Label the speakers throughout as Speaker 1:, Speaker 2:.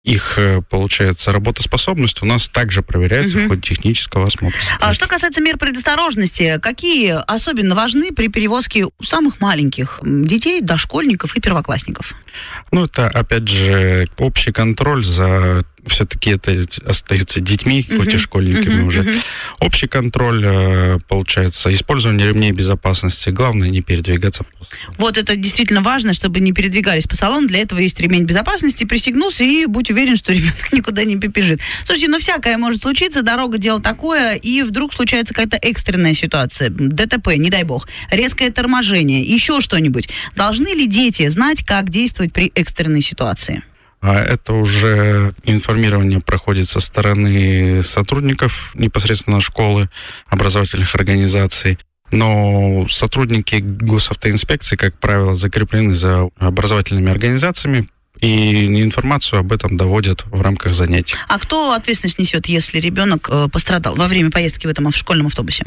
Speaker 1: их, получается, работоспособность у нас также проверяется в ходе технического осмотра.
Speaker 2: А что касается мер предосторожности, какие особенно важны при перевозке самых маленьких детей, дошкольников и первоклассников?
Speaker 1: Это, опять же, общий контроль за... Все-таки это остаются детьми, хоть и школьниками уже. Общий контроль, получается, использование ремней безопасности. Главное, не передвигаться.
Speaker 2: Вот это действительно важно, чтобы не передвигались по салону. Для этого есть ремень безопасности. Пристегнулся и будь уверен, что ребенок никуда не побежит. Слушайте, всякое может случиться. Дорога — дело такое. И вдруг случается какая-то экстренная ситуация. ДТП, не дай бог. Резкое торможение. Еще что-нибудь. Должны ли дети знать, как действовать при экстренной ситуации?
Speaker 1: А это уже информирование проходит со стороны сотрудников непосредственно школы, образовательных организаций. Но сотрудники госавтоинспекции, как правило, закреплены за образовательными организациями, и информацию об этом доводят в рамках занятий.
Speaker 2: А кто ответственность несет, если ребенок пострадал во время поездки в этом школьном автобусе?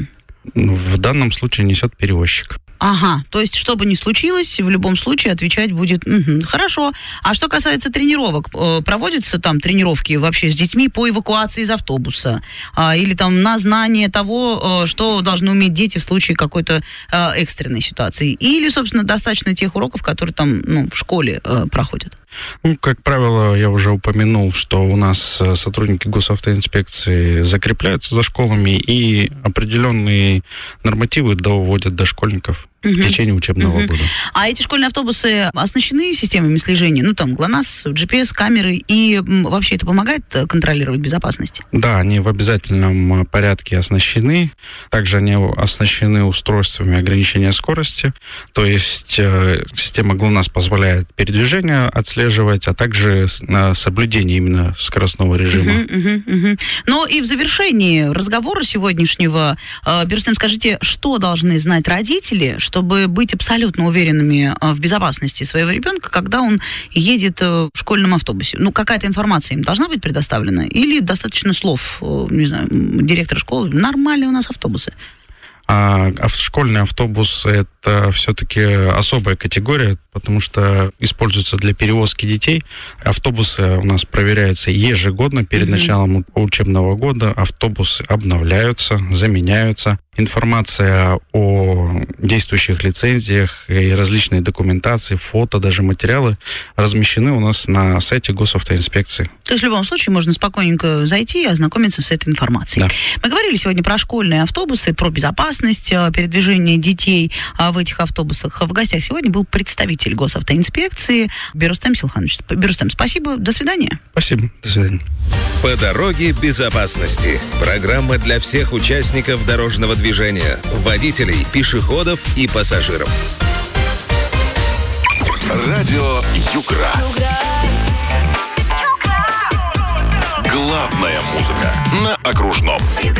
Speaker 1: В данном случае несет перевозчик.
Speaker 2: Ага, то есть, что бы ни случилось, в любом случае отвечать будет хорошо. А что касается тренировок, проводятся там тренировки вообще с детьми по эвакуации из автобуса? Или там на знание того, что должны уметь дети в случае какой-то экстренной ситуации? Или, собственно, достаточно тех уроков, которые там в школе проходят?
Speaker 1: Как правило, я уже упомянул, что у нас сотрудники госавтоинспекции закрепляются за школами и определенные нормативы доводят до школьников в течение учебного года.
Speaker 2: А эти школьные автобусы оснащены системами слежения? ГЛОНАСС, GPS, камеры, и вообще это помогает контролировать безопасность?
Speaker 1: Да, они в обязательном порядке оснащены. Также они оснащены устройствами ограничения скорости. То есть система ГЛОНАСС позволяет передвижение отслеживать, а также соблюдение именно скоростного режима.
Speaker 2: Ну и в завершении разговора сегодняшнего, Берустем, скажите, что должны знать родители, чтобы быть абсолютно уверенными в безопасности своего ребенка, когда он едет в школьном автобусе? Какая-то информация им должна быть предоставлена? Или достаточно слов, не знаю, директора школы? Нормальные у нас автобусы.
Speaker 1: А школьный автобус — это все-таки особая категория, потому что используется для перевозки детей. Автобусы у нас проверяются ежегодно перед началом учебного года. Автобусы обновляются, заменяются. Информация о действующих лицензиях и различные документации, фото, даже материалы размещены у нас на сайте госавтоинспекции.
Speaker 2: То есть в любом случае можно спокойненько зайти и ознакомиться с этой информацией.
Speaker 1: Да.
Speaker 2: Мы говорили сегодня про школьные автобусы, про безопасность передвижения детей в этих автобусах. В гостях сегодня был представитель госавтоинспекции Берустем Силханович. Берустем, спасибо, до свидания.
Speaker 1: Спасибо, до свидания.
Speaker 3: По дороге безопасности. Программа для всех участников дорожного движения, водителей, пешеходов и пассажиров.
Speaker 4: Радио Югра. Главная музыка на окружном.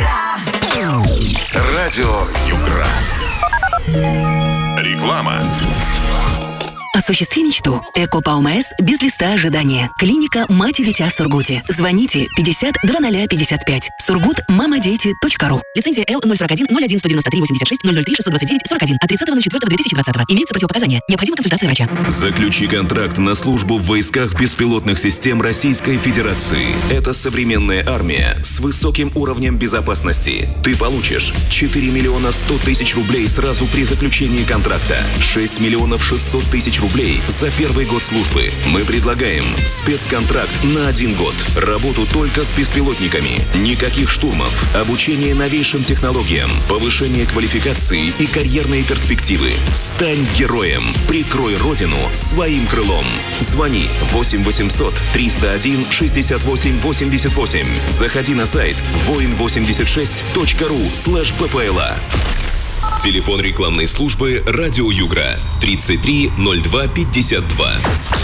Speaker 4: Радио Югра. Реклама.
Speaker 5: Осуществи мечту. ЭКО-ПАОМС без листа ожидания. Клиника «Мать и дитя» в Сургуте. Звоните 50 0055. Сургут-мамадети.ру. Лицензия Л-041-01-193-86-003-629-41 от 30.04.2020. Имеются противопоказания. Необходима консультация врача.
Speaker 3: Заключи контракт на службу в войсках беспилотных систем Российской Федерации. Это современная армия с высоким уровнем безопасности. Ты получишь 4 миллиона 100 тысяч рублей сразу при заключении контракта. 6 миллионов 600 тысяч рублей за первый год службы. Мы предлагаем спецконтракт на 1 год. Работу только с беспилотниками. Никаких штурмов. Обучение новейшим технологиям. Повышение квалификации и карьерные перспективы. Стань героем. Прикрой родину своим крылом. Звони 8 800 301 68 88. Заходи на сайт voin86.ru/ppla. Телефон рекламной службы «Радио Югра» 33 02 52.